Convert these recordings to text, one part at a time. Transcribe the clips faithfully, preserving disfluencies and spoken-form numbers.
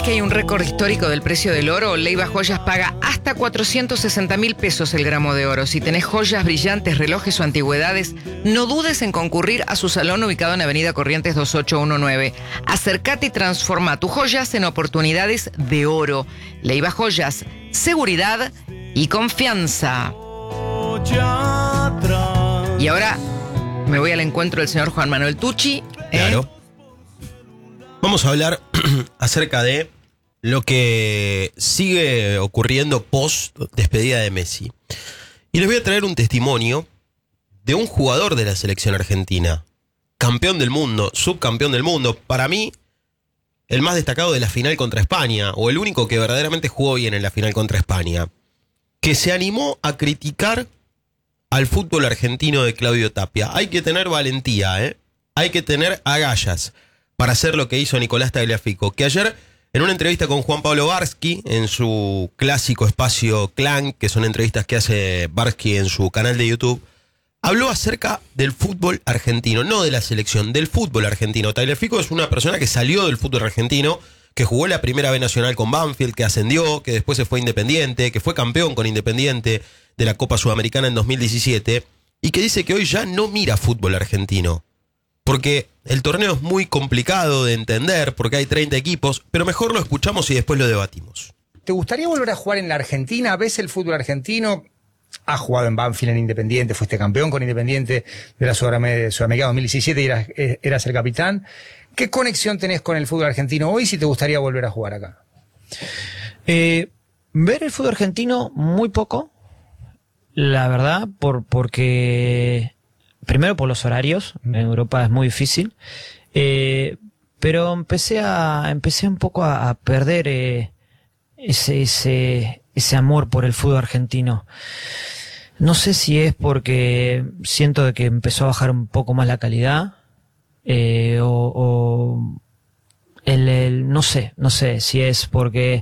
que hay un récord histórico del precio del oro? Leiva Joyas paga hasta cuatrocientos sesenta mil pesos el gramo de oro. Si tenés joyas brillantes, relojes o antigüedades, no dudes en concurrir a su salón ubicado en Avenida Corrientes dos ocho uno nueve. Acércate y transforma tus joyas en oportunidades de oro. Leiva Joyas, seguridad y confianza. Y ahora me voy al encuentro del señor Juan Manuel Tucci. ¿eh? Claro. Vamos a hablar acerca de lo que sigue ocurriendo post despedida de Messi. Y les voy a traer un testimonio de un jugador de la selección argentina, campeón del mundo, subcampeón del mundo, para mí el más destacado de la final contra España, o el único que verdaderamente jugó bien en la final contra España, que se animó a criticar al fútbol argentino de Claudio Tapia. Hay que tener valentía, ¿eh? Hay que tener agallas para hacer lo que hizo Nicolás Tagliafico, que ayer, en una entrevista con Juan Pablo Barsky, en su clásico espacio Clan, que son entrevistas que hace Barsky en su canal de YouTube, habló acerca del fútbol argentino, no de la selección, del fútbol argentino. Tagliafico es una persona que salió del fútbol argentino, que jugó la primera B Nacional con Banfield, que ascendió, que después se fue a Independiente, que fue campeón con Independiente de la Copa Sudamericana en dos mil diecisiete, y que dice que hoy ya no mira fútbol argentino. Porque el torneo es muy complicado de entender, porque hay treinta equipos, pero mejor lo escuchamos y después lo debatimos. ¿Te gustaría volver a jugar en la Argentina? ¿Ves el fútbol argentino? Has jugado en Banfield, en Independiente, fuiste campeón con Independiente de la Sudamericana dos mil diecisiete y eras, eras el capitán. ¿Qué conexión tenés con el fútbol argentino hoy si te gustaría volver a jugar acá? Eh, ver el fútbol argentino muy poco, la verdad, por porque... Primero por los horarios, en Europa es muy difícil, eh, pero empecé a empecé un poco a, a perder eh, ese, ese, ese amor por el fútbol argentino. No sé si es porque siento de que empezó a bajar un poco más la calidad, eh, o, o el, el, no sé, no sé si es porque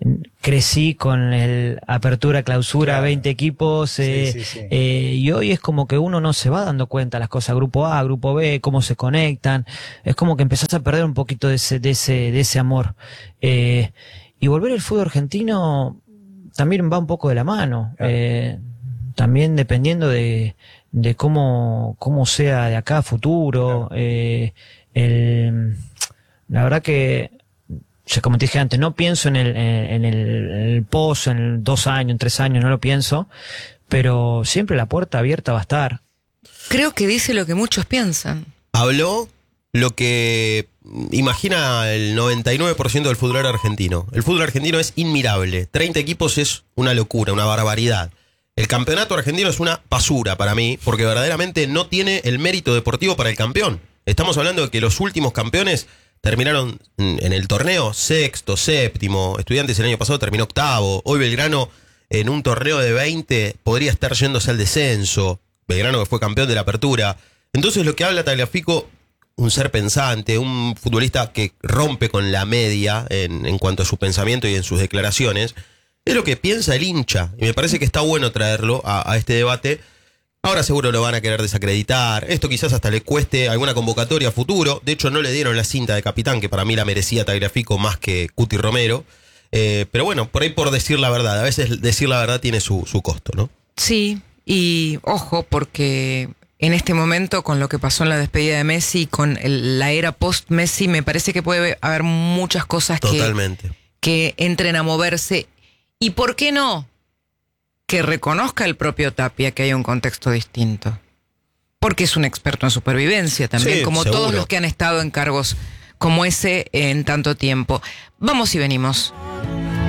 crecí con el apertura, clausura, claro. veinte equipos, eh, sí, sí, sí. Eh, y hoy es como que uno no se va dando cuenta las cosas, grupo A, grupo B, cómo se conectan, es como que empezás a perder un poquito de ese, de ese, de ese amor. Eh, y volver al fútbol argentino también va un poco de la mano, claro. eh, también dependiendo de, de cómo, cómo sea de acá a futuro, claro. eh, el, la verdad que, como te dije antes, no pienso en el, en el, en el post, en dos años, en tres años, no lo pienso, pero siempre la puerta abierta va a estar. Creo que dice lo que muchos piensan. Habló lo que imagina el noventa y nueve por ciento del fútbol argentino. El fútbol argentino es inmirable. treinta equipos es una locura, una barbaridad. El campeonato argentino es una basura para mí, porque verdaderamente no tiene el mérito deportivo para el campeón. Estamos hablando de que los últimos campeones terminaron en el torneo sexto, séptimo. Estudiantes el año pasado terminó octavo. Hoy Belgrano, en un torneo de veinte, podría estar yéndose al descenso. Belgrano que fue campeón de la apertura. Entonces lo que habla Tagliafico, un ser pensante, un futbolista que rompe con la media en, en cuanto a su pensamiento y en sus declaraciones, es lo que piensa el hincha. Y me parece que está bueno traerlo a, a este debate. Ahora seguro lo van a querer desacreditar. Esto quizás hasta le cueste alguna convocatoria a futuro. De hecho, no le dieron la cinta de capitán, que para mí la merecía Tagliafico más que Cuti Romero. Eh, pero bueno, por ahí por decir la verdad. A veces decir la verdad tiene su, su costo, ¿no? Sí, y ojo, porque en este momento, con lo que pasó en la despedida de Messi, con el, la era post-Messi, me parece que puede haber muchas cosas Totalmente. que, que entren a moverse. ¿Y por qué no? Que reconozca el propio Tapia que hay un contexto distinto. Porque es un experto en supervivencia también, sí, como seguro. todos los que han estado en cargos como ese en tanto tiempo. Vamos y venimos.